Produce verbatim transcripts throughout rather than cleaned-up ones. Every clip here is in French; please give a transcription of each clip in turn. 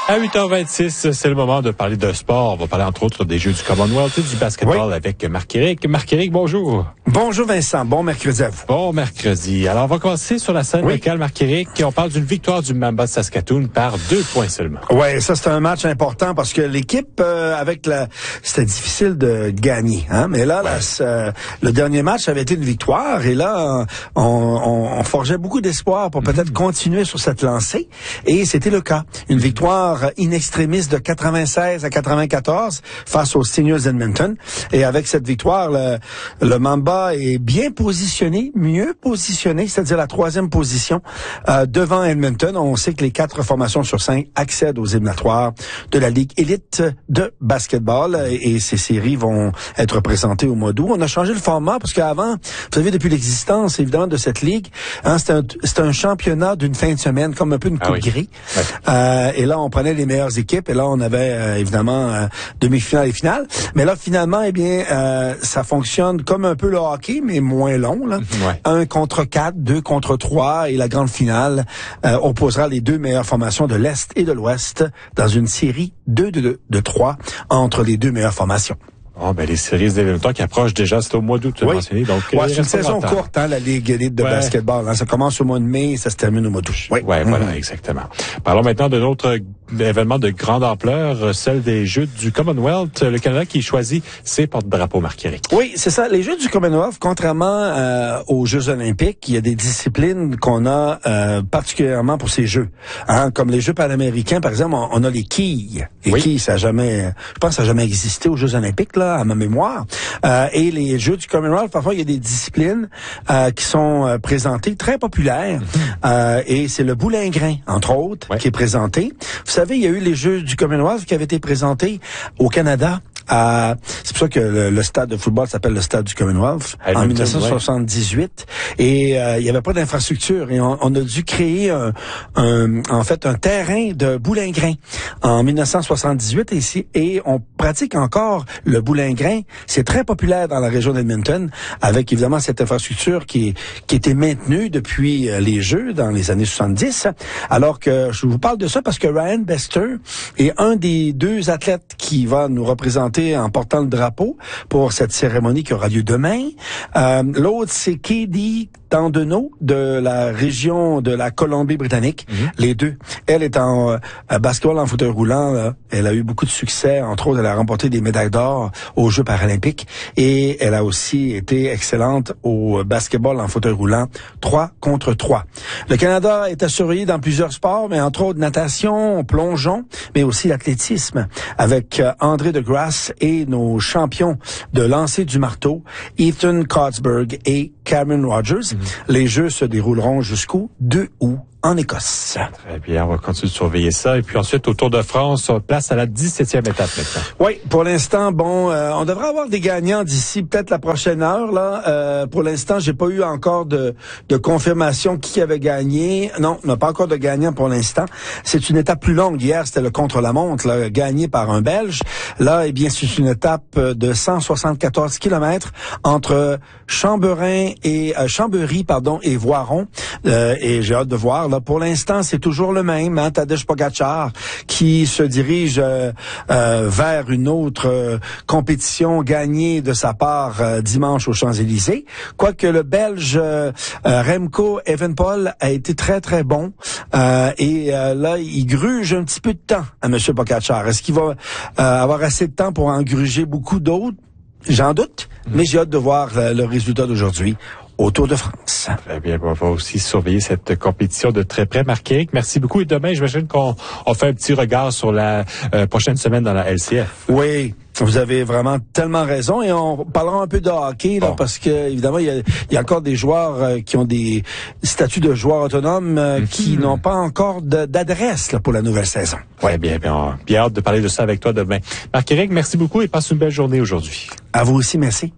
À huit heures vingt-six, c'est le moment de parler de sport. On va parler entre autres des Jeux du Commonwealth et du basketball oui. avec Marc-Éric. Marc-Éric, bonjour. Bonjour Vincent, bon mercredi à vous. Bon mercredi. Alors, on va commencer sur la scène oui. locale, Marc-Éric. On parle d'une victoire du Mamba de Saskatoon par deux points seulement. Oui, ça c'est un match important parce que l'équipe, euh, avec la... C'était difficile de gagner, hein. Mais là, ouais. là euh, le dernier match avait été une victoire et là, on, on, on forgeait beaucoup d'espoir pour peut-être mm-hmm. continuer sur cette lancée. Et c'était le cas. Une victoire in extremis de quatre-vingt-seize à quatre-vingt-quatorze face aux Stingers d'Edmonton. Et avec cette victoire, le, le Mamba est bien positionné, mieux positionné, c'est-à-dire la troisième position euh, devant Edmonton. On sait que les quatre formations sur cinq accèdent aux éliminatoires de la Ligue élite de basketball et, et ces séries vont être présentées au mois d'août. On a changé le format parce qu'avant, vous savez, depuis l'existence évidemment de cette ligue, hein, c'était un, c'était un championnat d'une fin de semaine, comme un peu une coupe ah oui. gris. Ouais. Euh, et là, on prenait les meilleures équipes et là on avait euh, évidemment euh, demi-finale et finale, mais là finalement eh bien euh, ça fonctionne comme un peu le hockey mais moins long là. Ouais. Un contre quatre, deux contre trois et la grande finale euh, opposera les deux meilleures formations de l'Est et de l'Ouest dans une série deux de deux de trois entre les deux meilleures formations. Oh, ben, les séries d'éliminatoires qui approchent déjà, c'est au mois d'août, tu oui. as mentionné. Donc, ouais, c'est une saison courte, hein, la Ligue élite de ouais. basketball. Hein. Ça commence au mois de mai et ça se termine au mois d'août. Oui, ouais, mm-hmm. voilà, exactement. Parlons maintenant d'un autre événement de grande ampleur, celle des Jeux du Commonwealth. Le Canada qui choisit ses porte-drapeaux, Marc-Éric. Oui, c'est ça. Les Jeux du Commonwealth, contrairement euh, aux Jeux olympiques, il y a des disciplines qu'on a euh, particulièrement pour ces Jeux. Hein, comme les Jeux panaméricains, par exemple, on, on a les quilles. Les oui. quilles, ça a jamais, je pense, ça a jamais existé aux Jeux olympiques, là, à ma mémoire. Euh, et les Jeux du Commonwealth, parfois, il y a des disciplines euh, qui sont euh, présentées, très populaires. euh, et c'est le boulingrin, entre autres, ouais. qui est présenté. Vous savez, il y a eu les Jeux du Commonwealth qui avaient été présentés au Canada. Euh, c'est pour ça que le, le stade de football s'appelle le stade du Commonwealth en dix-neuf cent soixante-dix-huit. Ouais. Et euh, il n'y avait pas d'infrastructure et on, on a dû créer un, un, en fait un terrain de boulingrin en dix-neuf cent soixante-dix-huit ici et on pratique encore le boulingrin. C'est très populaire dans la région d'Edmonton avec évidemment cette infrastructure qui qui était maintenue depuis les Jeux dans les années soixante-dix. Alors que je vous parle de ça parce que Ryan Bester est un des deux athlètes qui va nous représenter en portant le drapeau pour cette cérémonie qui aura lieu demain. Euh, l'autre, c'est Katie Dandeneau de la région de la Colombie-Britannique. Mm-hmm. Les deux. Elle est en euh, basketball en fauteuil roulant. Là. Elle a eu beaucoup de succès. Entre autres, elle a remporté des médailles d'or aux Jeux paralympiques. Et elle a aussi été excellente au basketball en fauteuil roulant, trois contre trois. Le Canada est à surveiller dans plusieurs sports, mais entre autres natation, plongeon, mais aussi l'athlétisme, avec euh, André de Grasse et nos champions de lancer du marteau, Ethan Kotsberg et Cameron Rogers. Mm-hmm. Les Jeux se dérouleront jusqu'au deux août en Écosse. Très bien, on va continuer de surveiller ça. Et puis ensuite, au Tour de France, on place à la dix-septième étape maintenant. Oui, pour l'instant, bon, euh, on devrait avoir des gagnants d'ici peut-être la prochaine heure. Là, euh, pour l'instant, j'ai pas eu encore de, de confirmation qui avait gagné. Non, on n'a pas encore de gagnant pour l'instant. C'est une étape plus longue. Hier, c'était le contre-la-montre, là, gagné par un Belge. Là, eh bien, c'est une étape de cent soixante-quatorze kilomètres entre Chamberin et euh, Chambéry, pardon, et Voiron. Euh, et j'ai hâte de voir. Là, pour l'instant, c'est toujours le même, hein, Tadej Pogačar, qui se dirige euh, euh, vers une autre euh, compétition gagnée de sa part euh, dimanche aux Champs-Élysées. Quoique le Belge euh, euh, Remco Evenepoel a été très, très bon. Euh, et euh, là, il gruge un petit peu de temps à M. Pogačar. Est-ce qu'il va euh, avoir assez de temps pour en gruger beaucoup d'autres? J'en doute, mmh. mais j'ai hâte de voir euh, le résultat d'aujourd'hui au Tour de France. Très bien, on va aussi surveiller cette compétition de très près. Marc-Éric, merci beaucoup. Et demain, j'imagine qu'on on fait un petit regard sur la euh, prochaine semaine dans la L C F. Oui, vous avez vraiment tellement raison. Et on parlera un peu de hockey, là, bon. parce que évidemment, il y a, il y a encore des joueurs euh, qui ont des statuts de joueurs autonomes euh, mm-hmm. qui n'ont pas encore de, d'adresse là, pour la nouvelle saison. Oui, bien, bien, bien hâte de parler de ça avec toi demain. Marc-Éric, merci beaucoup et passe une belle journée aujourd'hui. À vous aussi, merci.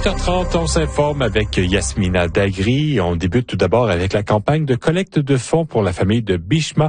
huit heures trente, on s'informe avec Yasmina Dagri. On débute tout d'abord avec la campagne de collecte de fonds pour la famille de Bhishma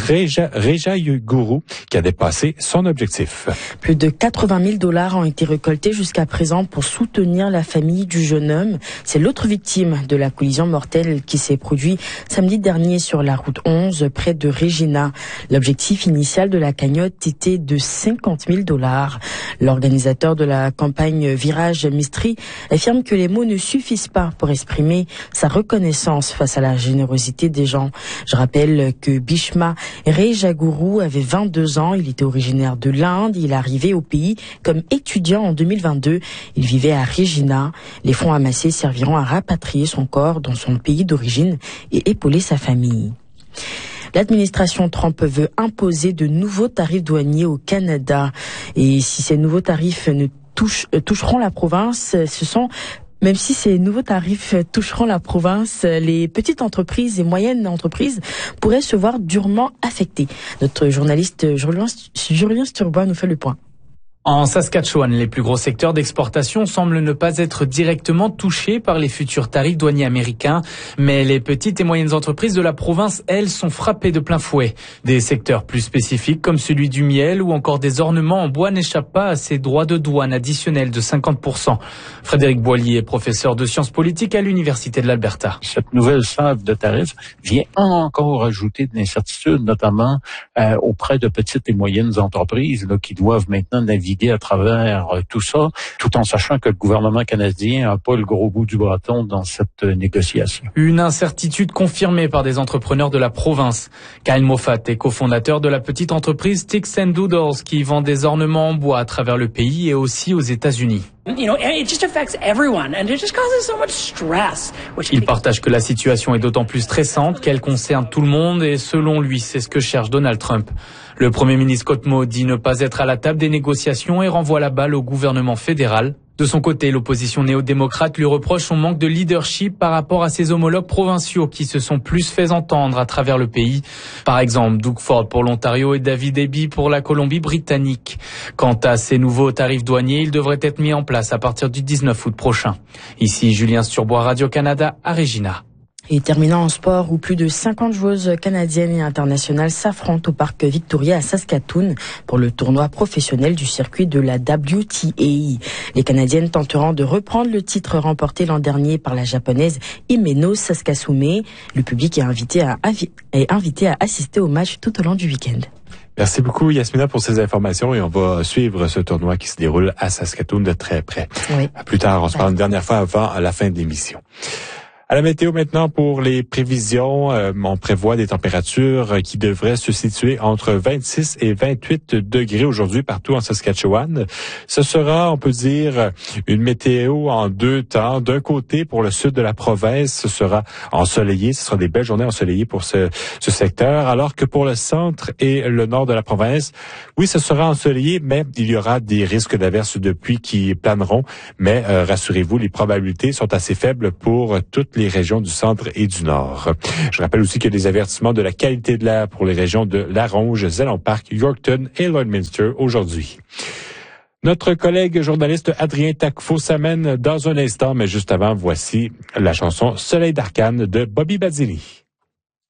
Rejaguru qui a dépassé son objectif. Plus de quatre-vingt mille dollars ont été récoltés jusqu'à présent pour soutenir la famille du jeune homme. C'est l'autre victime de la collision mortelle qui s'est produite samedi dernier sur la route onze près de Regina. L'objectif initial de la cagnotte était de cinquante mille dollars. L'organisateur de la campagne Virage Mistri affirme que les mots ne suffisent pas pour exprimer sa reconnaissance face à la générosité des gens. Je rappelle que Bhishma Rejaguru avait vingt-deux ans, il était originaire de l'Inde, il est arrivé au pays comme étudiant en deux mille vingt-deux. Il vivait à Regina. Les fonds amassés serviront à rapatrier son corps dans son pays d'origine et épauler sa famille. L'administration Trump veut imposer de nouveaux tarifs douaniers au Canada. Et si ces nouveaux tarifs ne touchent, toucheront la province, ce sont Même si ces nouveaux tarifs toucheront la province, les petites entreprises et moyennes entreprises pourraient se voir durement affectées. Notre journaliste Julien, Julien Sturbois nous fait le point. En Saskatchewan, les plus gros secteurs d'exportation semblent ne pas être directement touchés par les futurs tarifs douaniers américains, mais les petites et moyennes entreprises de la province, elles, sont frappées de plein fouet. Des secteurs plus spécifiques comme celui du miel ou encore des ornements en bois n'échappent pas à ces droits de douane additionnels de cinquante pour cent. Frédéric Boilly est professeur de sciences politiques à l'Université de l'Alberta. Cette nouvelle salve de tarifs vient encore ajouter de l'incertitude, notamment euh, auprès de petites et moyennes entreprises là, qui doivent maintenant naviguer à travers euh, tout ça, tout en sachant que le gouvernement canadien n'a pas le gros bout du bâton dans cette euh, négociation. Une incertitude confirmée par des entrepreneurs de la province. Kyle Moffat est cofondateur de la petite entreprise Sticks and Doodles qui vend des ornements en bois à travers le pays et aussi aux États-Unis. You know, it just affects everyone and it just causes so much stress. Il partage que la situation est d'autant plus stressante qu'elle concerne tout le monde et selon lui, c'est ce que cherche Donald Trump. Le Premier ministre Scott Moe dit ne pas être à la table des négociations et renvoie la balle au gouvernement fédéral. De son côté, l'opposition néo-démocrate lui reproche son manque de leadership par rapport à ses homologues provinciaux qui se sont plus fait entendre à travers le pays. Par exemple, Doug Ford pour l'Ontario et David Eby pour la Colombie-Britannique. Quant à ces nouveaux tarifs douaniers, ils devraient être mis en place à partir du dix-neuf août prochain. Ici, Julien Sturbois, Radio-Canada, à Regina. Et terminant en sport où plus de cinquante joueuses canadiennes et internationales s'affrontent au parc Victoria à Saskatoon pour le tournoi professionnel du circuit de la W T A. Les Canadiennes tenteront de reprendre le titre remporté l'an dernier par la japonaise Himeno Saskasume. Le public est invité à, est invité à assister au match tout au long du week-end. Merci beaucoup, Yasmina, pour ces informations et on va suivre ce tournoi qui se déroule à Saskatoon de très près. Oui. À plus tard, on se parle une dernière fois avant à la fin de l'émission. À la météo maintenant pour les prévisions, euh, on prévoit des températures qui devraient se situer entre vingt-six et vingt-huit degrés aujourd'hui partout en Saskatchewan. Ce sera, on peut dire, une météo en deux temps. D'un côté, pour le sud de la province, ce sera ensoleillé. Ce sera des belles journées ensoleillées pour ce, ce secteur. Alors que pour le centre et le nord de la province, oui, ce sera ensoleillé, mais il y aura des risques d'averses de pluie qui planeront. Mais euh, rassurez-vous, les probabilités sont assez faibles pour toutes les les régions du centre et du nord. Je rappelle aussi qu'il y a des avertissements de la qualité de l'air pour les régions de Laronge, Zéland Park, Yorkton et Lloydminster aujourd'hui. Notre collègue journaliste Adrien Tacfo s'amène dans un instant, mais juste avant, voici la chanson Soleil d'Arcane de Bobby Badili.